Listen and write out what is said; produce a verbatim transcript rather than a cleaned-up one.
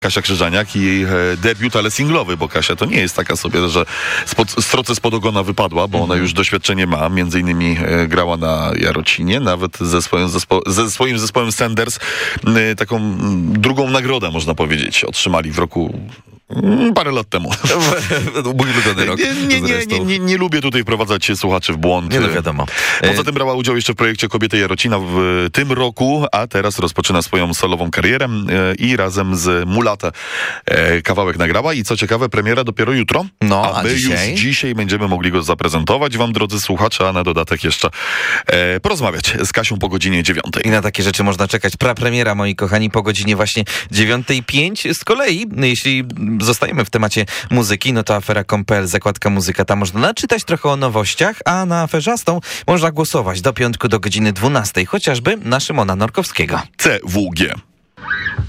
Kasia Krzyżaniak i jej debiut, ale singlowy, bo Kasia to nie jest taka sobie, że spod, stroce spod ogona wypadła, bo ona już doświadczenie ma. Między innymi grała na Jarocinie, nawet ze swoim, zespo- ze swoim zespołem Senders. Taką drugą nagrodę, można powiedzieć, otrzymali w roku... Parę lat temu. Mój ulubiony rok. Nie, nie, nie, nie, nie, nie lubię tutaj wprowadzać słuchaczy w błąd. Nie, no wiadomo. Poza tym brała udział jeszcze w projekcie Kobiety Jarocina w tym roku, a teraz rozpoczyna swoją solową karierę i razem z Mulata kawałek nagrała. I co ciekawe, premiera dopiero jutro. No, a, a my dzisiaj? już dzisiaj będziemy mogli go zaprezentować wam, drodzy słuchacze, a na dodatek jeszcze e, porozmawiać z Kasią po godzinie dziewiątej. I na takie rzeczy można czekać. Prapremiera, moi kochani, po godzinie właśnie dziewiątej pięć. Z kolei, jeśli zostajemy w temacie muzyki, no to afera kropka com kropka pe el, zakładka muzyka, tam można naczytać trochę o nowościach, a na aferzastą można głosować do piątku do godziny dwunastej, chociażby na Szymona Norkowskiego. C W G.